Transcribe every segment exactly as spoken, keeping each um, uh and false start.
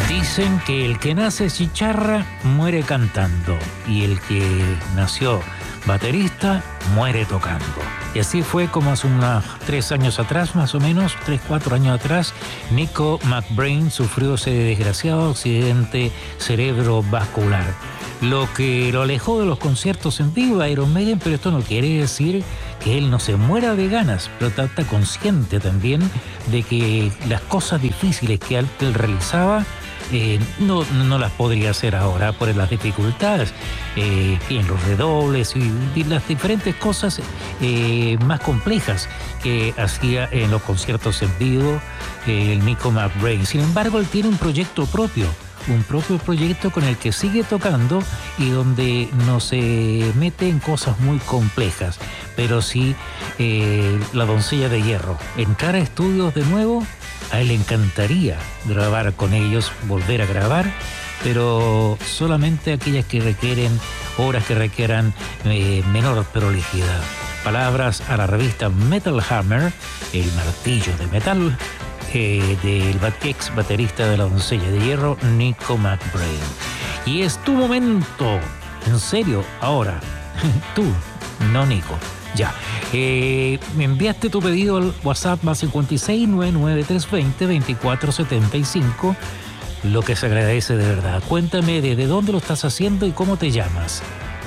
Dicen que el que nace chicharra muere cantando y el que nació baterista muere tocando. Y así fue como hace unos tres años atrás, más o menos, tres, cuatro años atrás, Nico McBrain sufrió ese desgraciado accidente cerebrovascular, lo que lo alejó de los conciertos en vivo de Iron Maiden, pero esto no quiere decir que él no se muera de ganas, pero está consciente también de que las cosas difíciles que él realizaba Eh, no, no las podría hacer ahora por las dificultades eh, en los redobles y, y las diferentes cosas eh, más complejas que hacía en los conciertos en vivo eh, el Nico McBrain. Sin embargo, él tiene un proyecto propio, un propio proyecto con el que sigue tocando y donde no se mete en cosas muy complejas, pero sí eh, la doncella de hierro. Entrar a estudios de nuevo, a él le encantaría grabar con ellos, volver a grabar, pero solamente aquellas que requieren, obras que requieran eh, menor prolijidad. Palabras a la revista Metal Hammer, el martillo de metal, eh, del ex baterista de la doncella de hierro, Nico McBrain. Y es tu momento, en serio, ahora, tú, no Nico. Ya, eh, me enviaste tu pedido al WhatsApp más cincuenta y seis, noventa y nueve, trescientos veinte, veinticuatro setenta y cinco, lo que se agradece de verdad. Cuéntame desde dónde lo estás haciendo y cómo te llamas.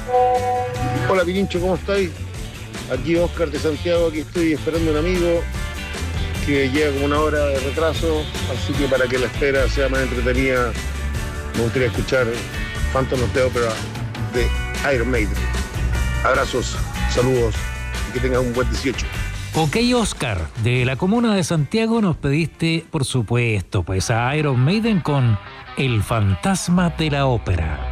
Hola Pirincho, ¿cómo estáis? Aquí Oscar de Santiago, aquí estoy esperando a un amigo que llega como una hora de retraso, así que para que la espera sea más entretenida, me gustaría escuchar Phantom of the Opera de Iron Maiden. Abrazos, saludos. Que tengas un buen dieciocho. Ok, Oscar, de la comuna de Santiago nos pediste, por supuesto, pues a Iron Maiden con El Fantasma de la Ópera.